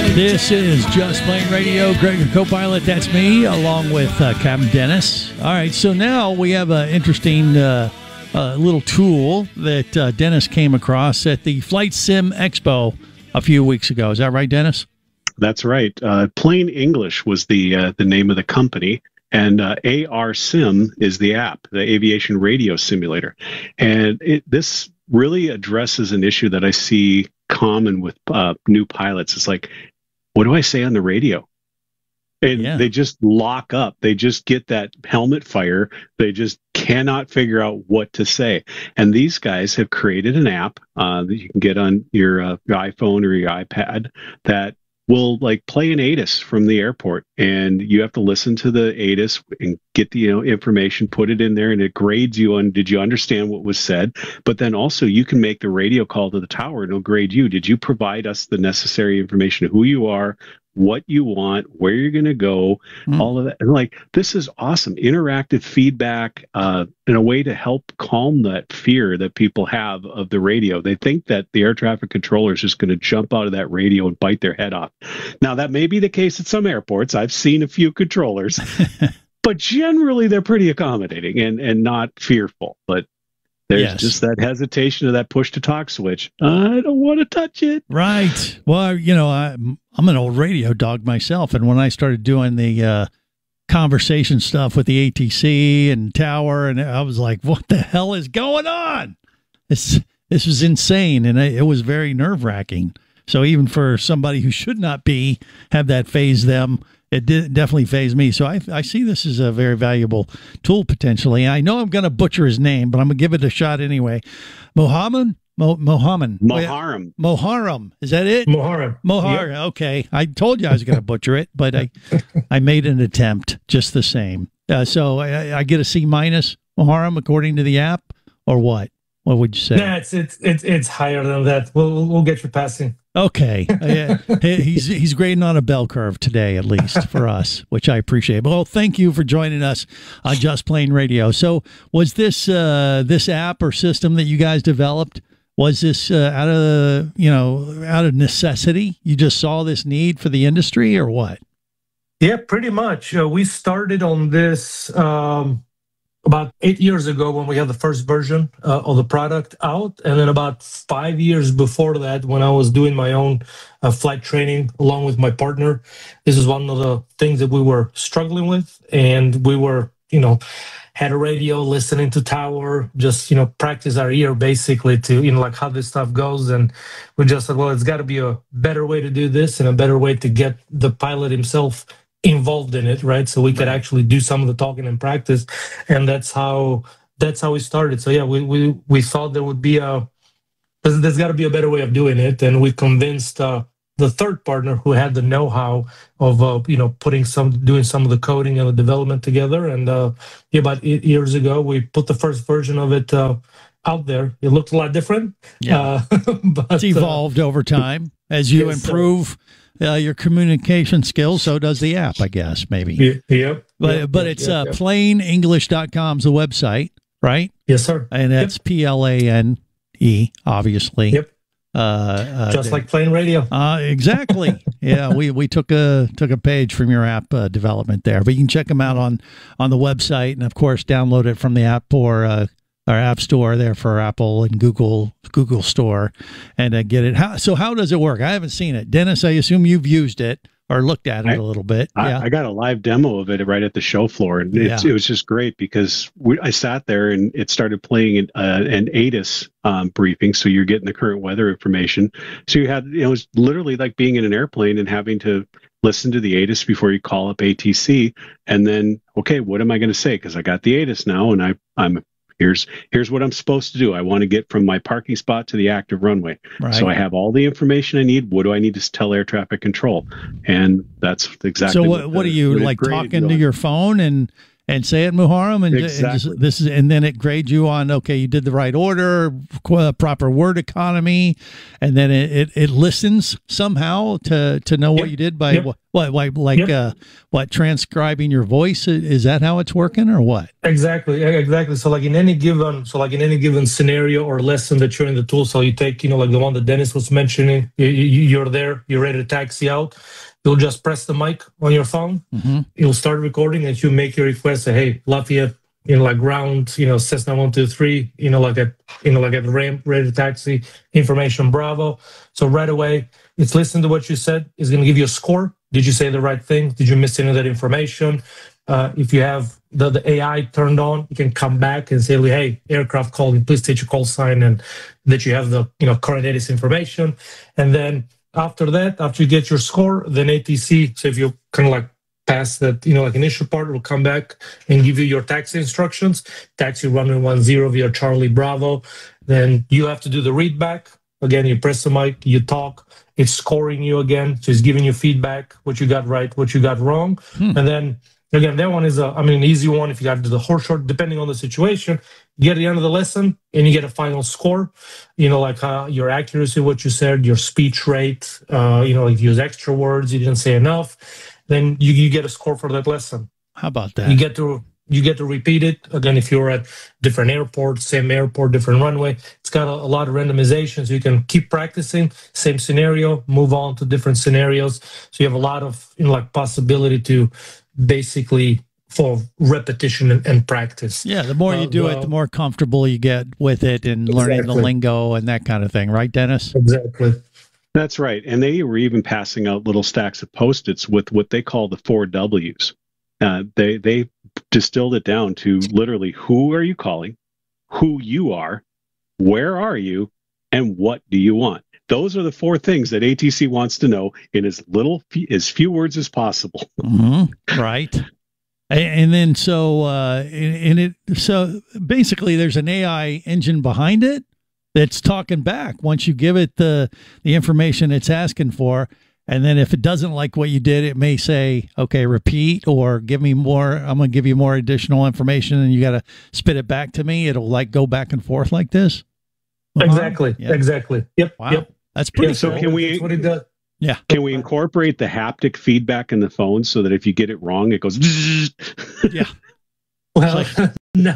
This is Just Plain Radio. Greg, your co-pilot, that's me, along with Captain Dennis. All right, so now we have an interesting little tool that Dennis came across at the Flight Sim Expo a few weeks ago. Is that right, Dennis? That's right. Plain English was the name of the company, and AR Sim is the app, the aviation radio simulator. And this really addresses an issue that I see common with new pilots. It's like, what do I say on the radio? And they just lock up. They just get that helmet fire. They just cannot figure out what to say. And these guys have created an app that you can get on your iPhone or your iPad that will like play an ATIS from the airport, and you have to listen to the ATIS and get the information, put it in there, and it grades you on did you understand what was said. But then also you can make the radio call to the tower and it'll grade you. Did you provide us the necessary information, who you are, what you want, where you're going to go, all of that. And like, this is awesome. Interactive feedback in a way to help calm that fear that people have of the radio. They think that the air traffic controller is just going to jump out of that radio and bite their head off. Now, that may be the case at some airports. I've seen a few controllers, but generally they're pretty accommodating and not fearful. But there's just that hesitation of that push to talk switch. I don't want to touch it. Right. Well, I'm an old radio dog myself. And when I started doing the conversation stuff with the ATC and tower, and I was like, what the hell is going on? This was insane. And it was very nerve wracking. So even for somebody who should not have that phase them, it did definitely phase me. So I see this as a very valuable tool potentially. I know I'm going to butcher his name, but I'm going to give it a shot anyway. Mohammed? Moharam. Is that it? Moharam. Yep. Okay. I told you I was going to butcher it, but I made an attempt just the same. So I get a C-, Moharam, according to the app, or what? What would you say? Nah, it's higher than that. We'll get you passing. Okay. He's grading on a bell curve today, at least for us, which I appreciate. Well, thank you for joining us on Just Plain Radio. So was this app or system that you guys developed, was this out of necessity? You just saw this need for the industry, or what? Yeah, pretty much. We started on this about 8 years ago when we had the first version of the product out. And then about 5 years before that, when I was doing my own flight training along with my partner, this is one of the things that we were struggling with. And we were, had a radio, listening to tower, just, practice our ear basically to, like how this stuff goes. And we just said, well, it's got to be a better way to do this and a better way to get the pilot himself involved in it, right? So we could actually do some of the talking in practice, and that's how we started. So yeah, we thought there would be there's got to be a better way of doing it, and we convinced the third partner who had the know-how of doing some of the coding and the development together. And about 8 years ago, we put the first version of it out there. It looked a lot different. Yeah, but it's evolved over time as you improve. Your communication skills, so does the app, I guess, maybe. Yep. But it's plainenglish.com's the website, right? Yes, sir. And that's PLANE, obviously. Yep. Just like plain radio. Exactly. Yeah, we took a page from your app development there, but you can check them out on the website, and of course download it from the app or our app store there for Apple and Google Store, and get it. How does it work? I haven't seen it. Dennis, I assume you've used it or looked at it a little bit. I got a live demo of it right at the show floor, and it was just great because I sat there and it started playing an ATIS briefing, so you're getting the current weather information. So you had, it was literally like being in an airplane and having to listen to the ATIS before you call up ATC, and then, okay, what am I going to say? Because I got the ATIS now, and I'm Here's what I'm supposed to do. I want to get from my parking spot to the active runway. Right. So I have all the information I need. What do I need to tell air traffic control? And that's exactly. So what are you like talking to your phone and and say it, Muharrem, and, Exactly. and then it grades you on, okay, you did the right order, proper word economy, and then it listens somehow to know what you did by what transcribing your voice. Is that how it's working, or what? Exactly. So like in any given scenario or lesson that you're in the tool, so you take, like the one that Dennis was mentioning, you're there, you're ready to taxi out. You'll just press the mic on your phone. Mm-hmm. You'll start recording, and you make your request. Say, hey, Lafayette, like ground, Cessna 123, like at the ramp, ready to taxi. Information Bravo. So right away, it's listening to what you said. It's going to give you a score. Did you say the right thing? Did you miss any of that information? If you have the AI turned on, you can come back and say, hey, aircraft calling, please state your call sign, and that you have the current ATIS information. And then after that, after you get your score, then ATC, so if you kind of like pass that, like initial part, will come back and give you your taxi instructions. Taxi runway 10 via Charlie Bravo. Then you have to do the read back. Again, you press the mic, you talk, it's scoring you again. So it's giving you feedback, what you got right, what you got wrong. And then again, that one is an easy one. If you got to do the whole short, depending on the situation, you get to the end of the lesson and you get a final score. Like your accuracy, what you said, your speech rate. If you use extra words, you didn't say enough, then you get a score for that lesson. How about that? You get to repeat it again if you're at different airports, same airport, different runway. It's got a lot of randomization, so you can keep practicing same scenario, move on to different scenarios. So you have a lot of possibility to basically for repetition and practice. Yeah, the more you do it, the more comfortable you get with it and learning the lingo and that kind of thing, right, Dennis? Exactly. That's right. And they were even passing out little stacks of Post-its with what they call the 4 Ws. They distilled it down to literally, who are you calling, who you are, where are you, and what do you want? Those are the 4 things that ATC wants to know in as few words as possible. Mm-hmm. Right. And then so basically there's an AI engine behind it that's talking back once you give it the information it's asking for. And then if it doesn't like what you did, it may say, okay, repeat, or give me more. I'm going to give you more additional information, and you got to spit it back to me. It'll like go back and forth like this. Exactly. Yeah. Exactly. Yep. Wow. Yep. That's pretty So cool. can we? That's what it does. Yeah. Can we incorporate the haptic feedback in the phone so that if you get it wrong, it goes? Yeah. Well, no,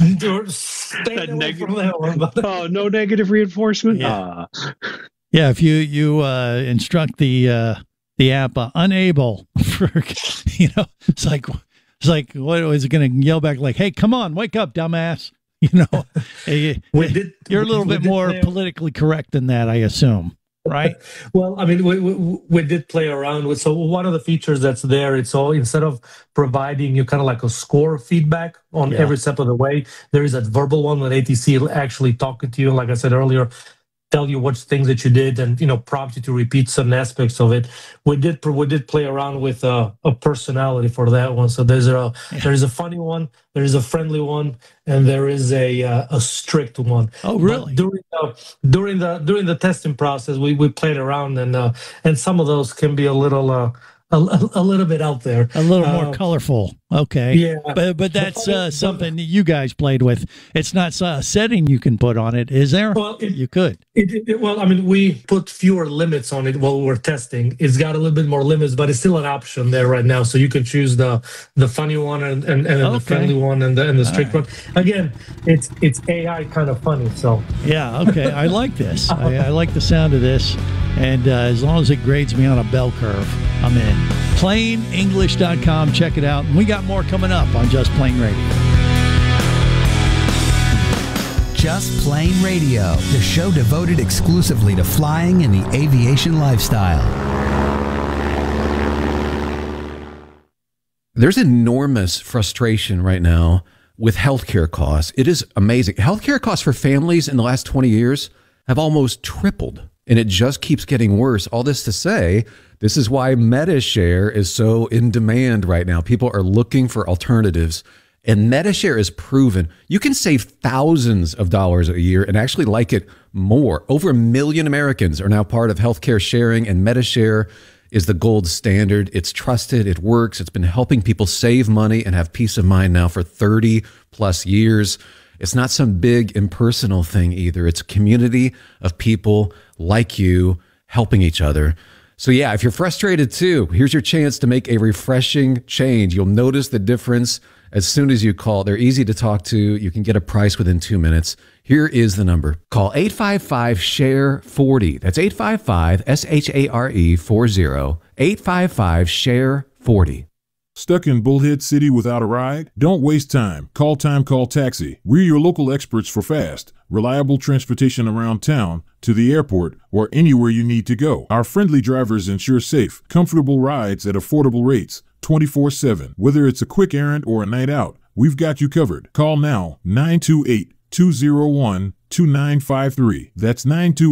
stay away from that one. But. Oh, no negative reinforcement. Yeah. Yeah, if you instruct the app unable for, it's like what was it going to yell back like, hey, come on, wake up, dumbass. You're a little bit more politically correct than that, I assume, right? Well, I mean, we did play around with, so one of the features that's there, it's all, instead of providing you kind of like a score feedback on every step of the way, there is that verbal one with ATC actually talking to you. Like I said earlier, tell you what things that you did and prompt you to repeat certain aspects of it. We did play around with a personality for that one. So there is a funny one, there is a friendly one, and there is a strict one. Oh, really? But during the testing process, we played around, and some of those can be a little bit out there, a little more colorful. Okay, yeah, but that's something that you guys played with. It's not a setting you can put on it, is there? Well, you could. Well, I mean, we put fewer limits on it while we were testing. It's got a little bit more limits, but it's still an option there right now. So you can choose the funny one and the friendly one and the strict one. Again, it's AI kind of funny. So yeah, okay, I like this. I like the sound of this, and as long as it grades me on a bell curve, I'm in. PlainEnglish.com. Check it out. And we got more coming up on Just Plain Radio. Just Plain Radio, the show devoted exclusively to flying and the aviation lifestyle. There's enormous frustration right now with healthcare costs. It is amazing. Healthcare costs for families in the last 20 years have almost tripled, and it just keeps getting worse. All this to say, this is why MediShare is so in demand right now. People are looking for alternatives, and MediShare is proven. You can save thousands of dollars a year and actually like it more. Over 1 million Americans are now part of healthcare sharing, and MediShare is the gold standard. It's trusted. It works. It's been helping people save money and have peace of mind now for 30 plus years. It's not some big impersonal thing either. It's a community of people like you helping each other. So yeah, if you're frustrated too, here's your chance to make a refreshing change. You'll notice the difference as soon as you call. They're easy to talk to. You can get a price within 2 minutes. Here is the number. Call 855-SHARE-40. That's 855-SHARE-40. 855-SHARE-40. Stuck in Bullhead City without a ride? Don't waste time. Call Time Call Taxi. We're your local experts for fast, reliable transportation around town, to the airport, or anywhere you need to go. Our friendly drivers ensure safe, comfortable rides at affordable rates, 24/7. Whether it's a quick errand or a night out, we've got you covered. Call now, 928-201-2953. That's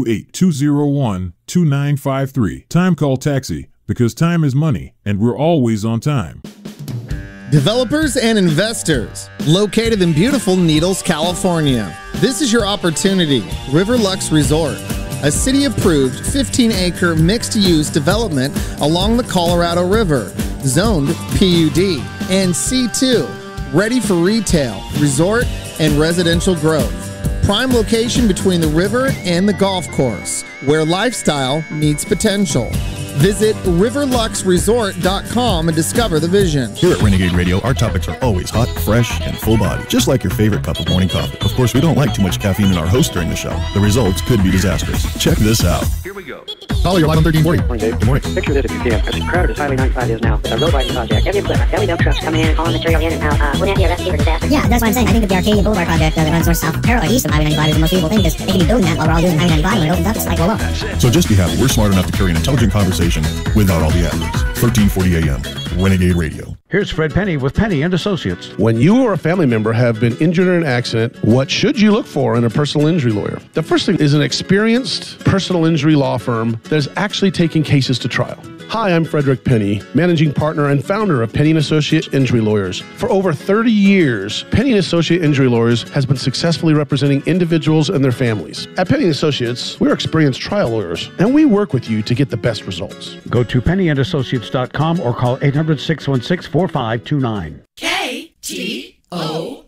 928-201-2953. Time Call Taxi, because time is money, and we're always on time. Developers and investors, located in beautiful Needles, California. This is your opportunity. Riverlux Resort, a city-approved 15-acre mixed-use development along the Colorado River, zoned PUD and C2, ready for retail, resort, and residential growth. Prime location between the river and the golf course, where lifestyle meets potential. Visit riverluxresort.com and discover the vision. Here at Renegade Radio, our topics are always hot, fresh, and full body, just like your favorite cup of morning coffee. Of course, we don't like too much caffeine in our host during the show. The results could be disastrous. Check this out. Here we go. Caller, you're live on 1340. Morning, Dave. Good morning. Picture this if you can. As crowded as Highway 95 is now, with a road widening project, heavy equipment, belly dump trucks coming in, hauling material in and out. Wouldn't that be a recipe for disaster? Yeah, that's what I'm saying. I think that the Arcadia Boulevard project that runs north, south, parallel east of Highway 95 is the most beautiful thing, because they can be building that while we're all doing Highway 95. When it opens up, it's like, well, So just be happy we're smart enough to carry an intelligent conversation without all the adlibs. 1340 AM, Renegade Radio. Here's Fred Penny with Penny and Associates. When you or a family member have been injured in an accident, what should you look for in a personal injury lawyer? The first thing is an experienced personal injury law firm that is actually taking cases to trial. Hi, I'm Frederick Penny, managing partner and founder of Penny & Associate Injury Lawyers. For over 30 years, Penny & Associate Injury Lawyers has been successfully representing individuals and their families. At Penny & Associates, we're experienced trial lawyers, and we work with you to get the best results. Go to PennyandAssociates.com or call 800-616-4529. KTOV.